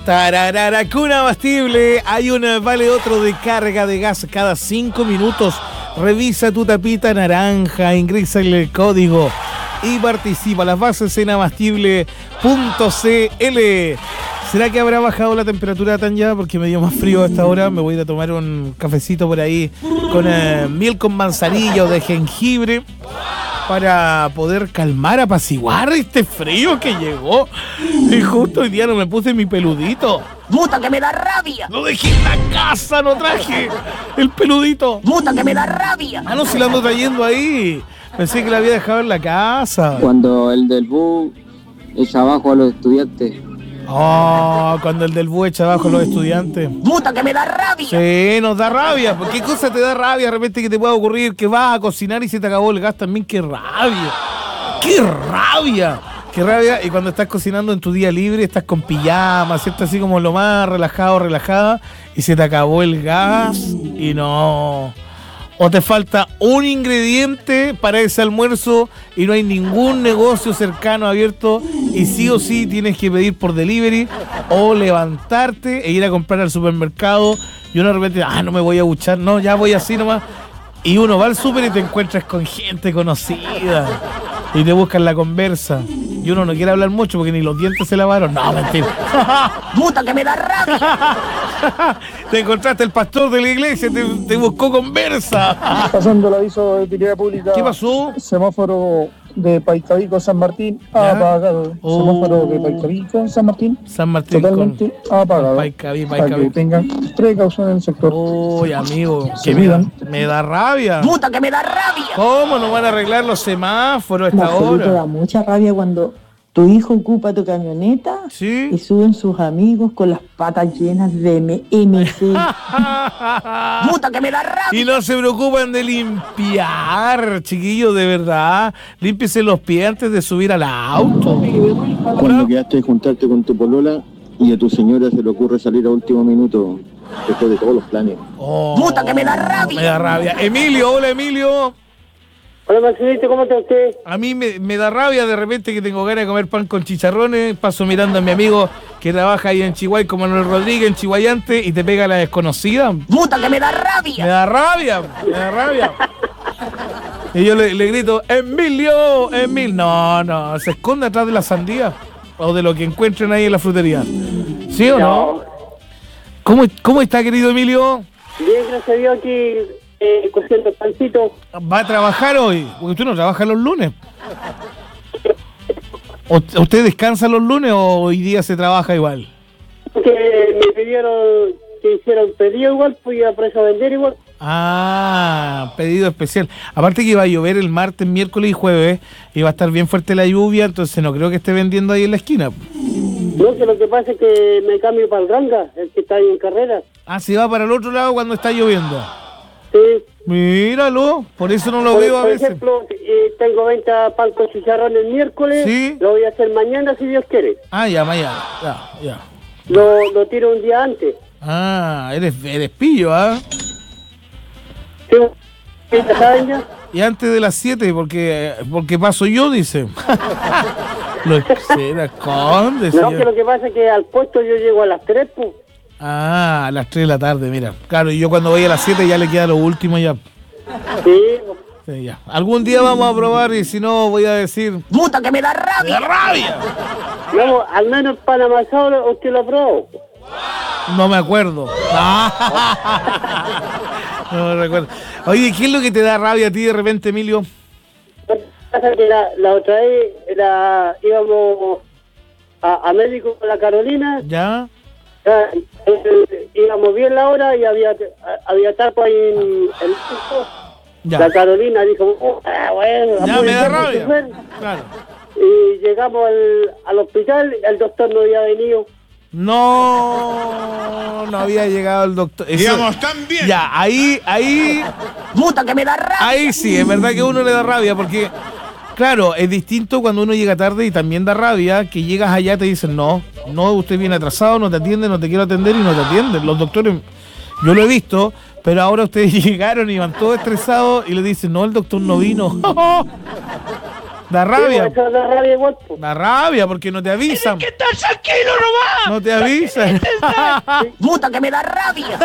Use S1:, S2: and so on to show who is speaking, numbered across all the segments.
S1: Tararara, Cuna Bastible. Hay un vale otro de carga de gas cada 5 minutos. Revisa tu tapita naranja, ingresa el código y participa. Las bases en abastible.cl. ¿Será que habrá bajado la temperatura tan ya? Porque me dio más frío a esta hora. Me voy a ir a tomar un cafecito por ahí con miel con manzanilla o de jengibre para poder calmar, apaciguar este frío que llegó. Y justo hoy día no me puse mi peludito.
S2: ¡Puta que me da rabia!
S1: Lo dejé en la casa, no traje el peludito.
S2: ¡Puta que me da rabia!
S1: Ah, no, si lo ando trayendo ahí. Pensé que lo había dejado en la casa.
S3: Cuando el del bus echa abajo a los estudiantes.
S1: Oh, cuando el del bus echa abajo a los estudiantes.
S2: ¡Puta que me da rabia!
S1: Sí, nos da rabia. ¿Por qué cosa te da rabia de repente que te pueda ocurrir? Que vas a cocinar y se te acabó el gas también. ¡Qué rabia! ¡Qué rabia! ¡Qué rabia! Y cuando estás cocinando en tu día libre, estás con pijama, ¿cierto? Así como lo más relajado, relajada, y se te acabó el gas y no... O te falta un ingrediente para ese almuerzo y no hay ningún negocio cercano abierto y sí o sí tienes que pedir por delivery o levantarte e ir a comprar al supermercado y uno de repente, no me voy a buchar, no, ya voy así nomás. Y uno va al súper y te encuentras con gente conocida y te buscan la conversa. Y uno no quiere hablar mucho porque ni los dientes se lavaron. No, mentira.
S2: ¡Puta que me da rabia!
S1: Te encontraste el pastor de la iglesia, te buscó conversa.
S4: Pasando el aviso de utilidad pública.
S1: ¿Qué pasó?
S4: Semáforo de Paicavico, San Martín, apagado. Semáforo de Paicavico, San Martín.
S1: San Martín.
S4: Totalmente apagado.
S1: Paicavico.
S4: Para que tengan precaución en el sector.
S1: Uy, amigo,
S4: Se
S1: que
S4: cuidan.
S1: me da rabia.
S2: ¡Puta que me da rabia!
S1: ¿Cómo no van a arreglar los semáforos a esta
S5: Marcelito, da
S1: hora?
S5: mucha rabia cuando tu hijo ocupa tu camioneta
S1: Sí.
S5: y suben sus amigos con las patas llenas de MC.
S2: ¡Puta que me da rabia!
S1: Y no se preocupan de limpiar, chiquillos, de verdad. Límpiese los pies antes de subir al auto.
S3: Cuando quedaste de juntarte con tu polola y a tu señora se le ocurre salir a último minuto después de todos los planes.
S1: Oh,
S2: ¡Puta que me da rabia!
S1: me da rabia. Emilio, hola Emilio.
S6: Hola Marcelito, ¿cómo está usted?
S1: A mí me da rabia de repente que tengo ganas de comer pan con chicharrones. Paso mirando a mi amigo que trabaja ahí en Chihuahua, como Manuel Rodríguez, en Chihuayante, y te pega la desconocida.
S2: ¡Puta que me da
S1: Me
S2: rabia!
S1: da rabia, me da rabia. Y yo le grito, ¡Emilio! ¡Emilio! No, se esconde atrás de la sandía o de lo que encuentren ahí en la frutería. ¿Sí o no? ¿Cómo está, querido Emilio?
S6: Bien, gracias a Dios aquí cociendo pancito.
S1: ¿Va a trabajar hoy? Porque usted no trabaja los lunes. ¿Usted descansa los lunes o hoy día se trabaja igual?
S6: Que me pidieron que hiciera un pedido igual, pues iba preso a vender igual.
S1: Ah, pedido especial. Aparte que iba a llover el martes, miércoles y jueves, y va a estar bien fuerte la lluvia, entonces no creo que esté vendiendo ahí en la esquina.
S6: No, que lo que pasa es que me cambio para el Ranga, el que está ahí en carrera.
S1: Ah, se va para el otro lado cuando está lloviendo.
S6: Sí.
S1: Míralo, por eso no lo veo a
S6: Por
S1: veces.
S6: ejemplo, tengo venta pan con chicharrón el miércoles,
S1: Sí.
S6: lo voy a hacer mañana si Dios quiere.
S1: Ah, ya, mañana. Ya.
S6: Lo tiro un día antes.
S1: Ah, eres pillo, ¿ah?
S6: ¿Sí? ¿Saben ya?
S1: Y antes de las 7, porque paso yo, dice. Se esconde,
S6: No,
S1: señor.
S6: que lo que pasa es que al puesto yo llego a las 3, pues.
S1: Ah, a las 3 de la tarde, mira. Claro, y yo cuando voy a las 7 ya le queda lo último ya.
S6: Sí.
S1: Sí, ya. Algún día vamos a probar y si no voy a decir...
S2: ¡Puta que me da
S1: ¡Me
S2: rabia!
S1: da rabia!
S6: No, al menos el pan amasado usted lo probó.
S1: No me acuerdo. No me recuerdo. Oye, ¿qué es lo que te da rabia a ti de repente, Emilio?
S6: Pasa que la otra vez íbamos a médico con la Carolina,
S1: ¿Ya?
S6: íbamos bien la hora y había tapo ahí en el piso.
S1: Ya.
S6: La Carolina dijo, bueno,
S1: Ya me da
S6: apúrese,
S1: rabia.
S6: chofer.
S1: Claro.
S6: Y llegamos al hospital, el doctor no había venido.
S1: No había llegado el doctor.
S7: Digamos, tan bien.
S1: Ya, ahí,
S2: ¡Puta que me da rabia!
S1: ahí sí, es verdad que a uno le da rabia porque, claro, es distinto cuando uno llega tarde y también da rabia que llegas allá y te dicen, no, usted viene atrasado, no te atiende, no te quiero atender y no te atienden. Los doctores, yo lo he visto, pero ahora ustedes llegaron y van todos estresados y le dicen, no, el doctor no vino. Da rabia.
S6: Eso da rabia igual, po.
S1: Da rabia porque no te avisan.
S7: ¡Que estás tranquilo nomás!
S1: No te avisan.
S2: Puta que me da rabia.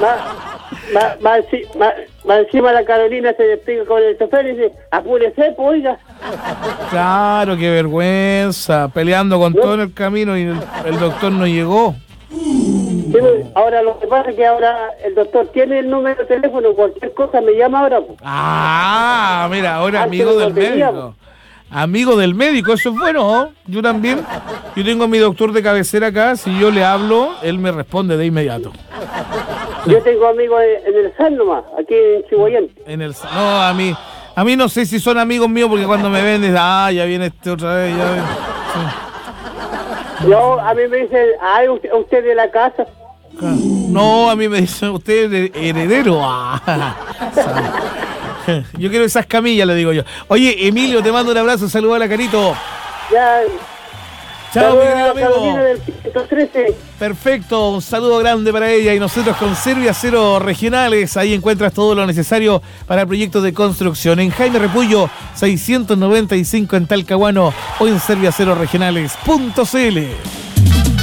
S6: Más encima la Carolina se despega con el chofer y dice, apúrese, po, oiga.
S1: Claro, qué vergüenza. Peleando con todo en el camino y el doctor no llegó.
S6: Sí, pues, ahora lo que pasa es que ahora el doctor tiene el número de teléfono, cualquier cosa me llama ahora, po.
S1: Ah, mira, ahora
S6: Antes
S1: amigo
S6: no
S1: del
S6: tenía,
S1: médico. Amigo del médico, eso es bueno, ¿no? Yo también. Yo tengo a mi doctor de cabecera acá. Si yo le hablo, él me responde de inmediato.
S6: Yo tengo amigos en el SAN nomás, aquí en Chihuayán.
S1: No, a mí no sé si son amigos míos porque cuando me ven, dicen, ya viene este otra vez. Ya viene. Sí.
S6: No, a mí me dicen, ay, usted de la casa.
S1: No, a mí me dicen, usted es heredero. Yo quiero esas camillas, le digo yo. Oye, Emilio, te mando un abrazo, saludos a la Carito.
S6: Ya.
S1: Chao, mi querido
S6: Carolina
S1: amigo.
S6: del 113.
S1: Perfecto, un saludo grande para ella y nosotros con Serviacero Regionales. Ahí encuentras todo lo necesario para proyectos de construcción. En Jaime Repullo, 695 en Talcahuano o en serviaceroregionales.cl.